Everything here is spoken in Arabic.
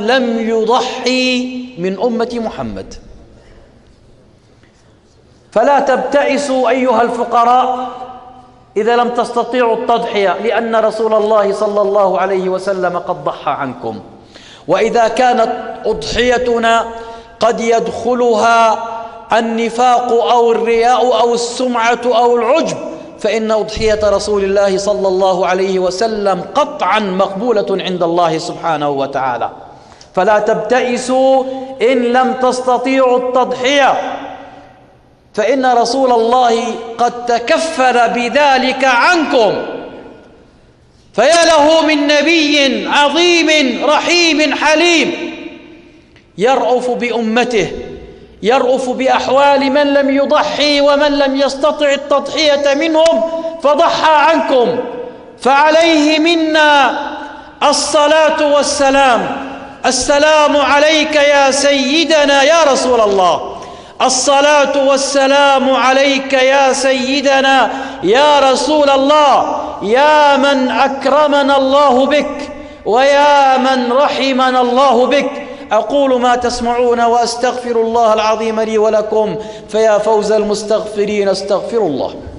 لم يضحي من أمة محمد. فلا تبتئسوا أيها الفقراء إذا لم تستطيعوا التضحية، لأن رسول الله صلى الله عليه وسلم قد ضحى عنكم. وإذا كانت أضحيتنا قد يدخلها النفاق أو الرياء أو السمعة أو العجب، فإن أضحية رسول الله صلى الله عليه وسلم قطعا مقبولة عند الله سبحانه وتعالى. فلا تبتئسوا إن لم تستطيعوا التضحية، فإن رسول الله قد تكفل بذلك عنكم. فيا له من نبي عظيم رحيم حليم يرأف بأمته، يرأف بأحوال من لم يضحي ومن لم يستطع التضحية منهم فضحى عنكم. فعليه منا الصلاة والسلام. السلام عليك يا سيدنا يا رسول الله، الصلاة والسلام عليك يا سيدنا يا رسول الله، يا من أكرمنا الله بك ويا من رحمنا الله بك. أقول ما تسمعون وأستغفر الله العظيم لي ولكم، فيا فوز المستغفرين استغفر الله.